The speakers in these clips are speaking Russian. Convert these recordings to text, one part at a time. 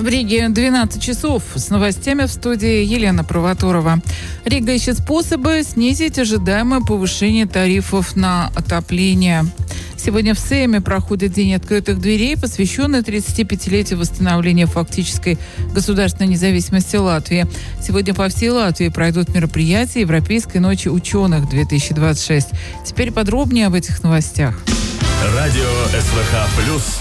В Риге 12 часов. С новостями в студии Елена Провоторова. Рига ищет способы снизить ожидаемое повышение тарифов на отопление. Сегодня в Сейме проходит День открытых дверей, посвященный 35-летию восстановления фактической государственной независимости Латвии. Сегодня по всей Латвии пройдут мероприятия Европейской ночи ученых-2026. Теперь подробнее об этих новостях. Радио СВХ+.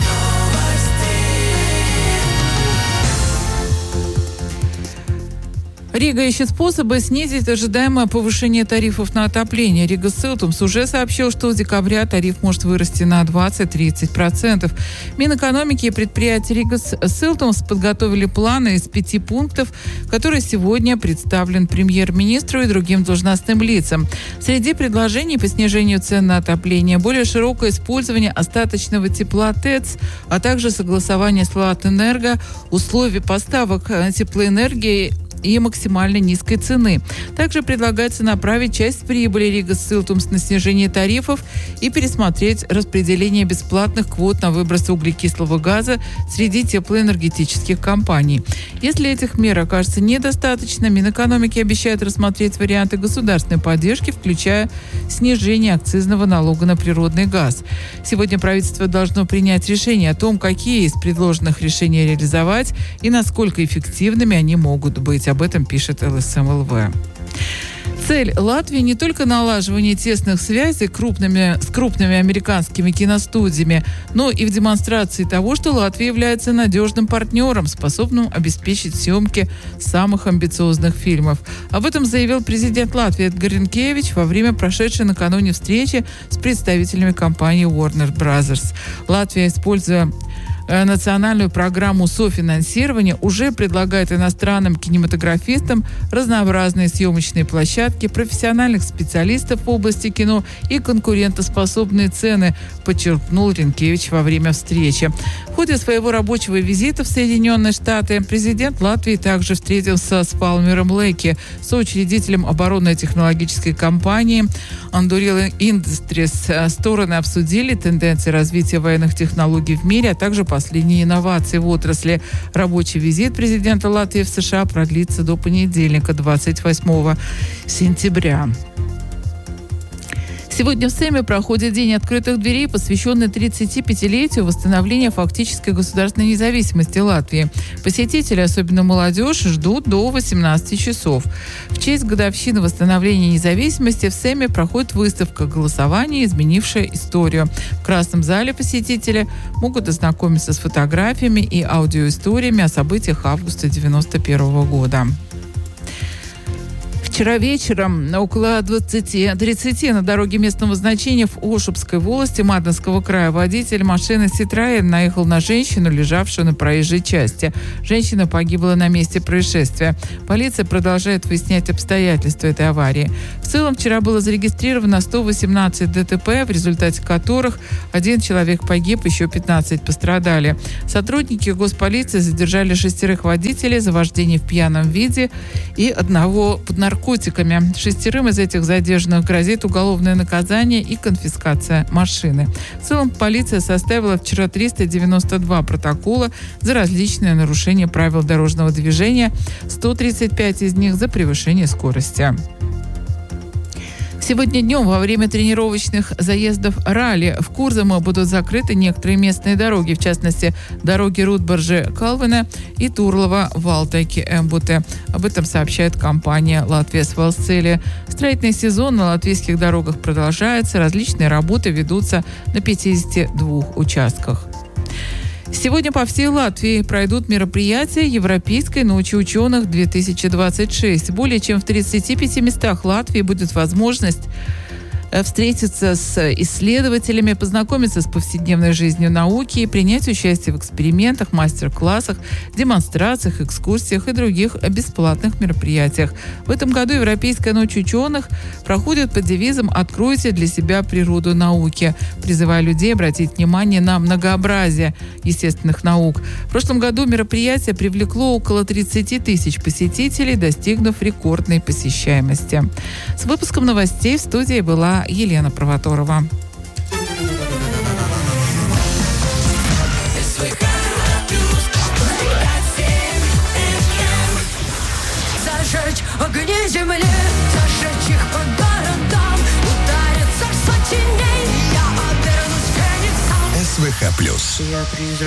Рига ищет способы снизить ожидаемое повышение тарифов на отопление. Рига Силтумс уже сообщил, что с декабря тариф может вырасти на 20-30%. Минэкономики и предприятия Рига Силтумс подготовили планы из 5 пунктов, которые сегодня представлен премьер-министру и другим должностным лицам. Среди предложений по снижению цен на отопление более широкое использование остаточного тепла ТЭЦ, а также согласование с Латэнерго условий поставок теплоэнергии и максимально низкой цены. Также предлагается направить часть прибыли Рига Силтумс на снижение тарифов и пересмотреть распределение бесплатных квот на выбросы углекислого газа среди теплоэнергетических компаний. Если этих мер окажется недостаточно, Минэкономики обещает рассмотреть варианты государственной поддержки, включая снижение акцизного налога на природный газ. Сегодня правительство должно принять решение о том, какие из предложенных решений реализовать и насколько эффективными они могут быть. Об этом пишет ЛСМ-ЛВ. Цель Латвии не только налаживание тесных связей с крупными американскими киностудиями, но и в демонстрации того, что Латвия является надежным партнером, способным обеспечить съемки самых амбициозных фильмов. Об этом заявил президент Латвии Эдгар Ринкевич во время прошедшей накануне встречи с представителями компании Warner Brothers. Латвия, используя национальную программу софинансирования, уже предлагает иностранным кинематографистам разнообразные съемочные площадки, профессиональных специалистов в области кино и конкурентоспособные цены, подчеркнул Ринкевич во время встречи. В ходе своего рабочего визита в Соединенные Штаты президент Латвии также встретился с Палмером Леки, соучредителем оборонно-технологической компании Anduril Industries. Стороны обсудили тенденции развития военных технологий в мире, а также последние инновации в отрасли. Рабочий визит президента Латвии в США продлится до понедельника, 28 сентября. Сегодня в Сейме проходит День открытых дверей, посвященный 35-летию восстановления фактической государственной независимости Латвии. Посетители, особенно молодежь, ждут до 18 часов. В честь годовщины восстановления независимости в Сейме проходит выставка «Голосование, изменившее историю». В Красном зале посетители могут ознакомиться с фотографиями и аудиоисториями о событиях августа 1991 года. Вчера вечером около 20:30 на дороге местного значения в Ошупской волости Маднского края водитель машины «Ситроен» наехал на женщину, лежавшую на проезжей части. Женщина погибла на месте происшествия. Полиция продолжает выяснять обстоятельства этой аварии. В целом вчера было зарегистрировано 118 ДТП, в результате которых 1 человек погиб, еще 15 пострадали. Сотрудники госполиции задержали 6 водителей за вождение в пьяном виде и 1 под наркотиками. 6 из этих задержанных грозит уголовное наказание и конфискация машины. В целом полиция составила вчера 392 протокола за различные нарушения правил дорожного движения, 135 из них за превышение скорости. Сегодня днем во время тренировочных заездов ралли в Курзамо будут закрыты некоторые местные дороги, в частности, дороги Рудборжи-Калвина и Турлова-Валтайки-Эмбуте. Об этом сообщает компания «Латвия Свалцели». Строительный сезон на латвийских дорогах продолжается, различные работы ведутся на 52 участках. Сегодня по всей Латвии пройдут мероприятия Европейской ночи ученых-2026. Более чем в 35 местах Латвии будет возможность встретиться с исследователями, познакомиться с повседневной жизнью науки и принять участие в экспериментах, мастер-классах, демонстрациях, экскурсиях и других бесплатных мероприятиях. В этом году Европейская ночь ученых проходит под девизом «Откройте для себя природу науки», призывая людей обратить внимание на многообразие естественных наук. В прошлом году мероприятие привлекло около 30 тысяч посетителей, достигнув рекордной посещаемости. С выпуском новостей в студии была Елена Провоторова. земли, зажечь их по городам, ударится в сотни дней, я обернусь фениксом. СВХ+. Я призрак.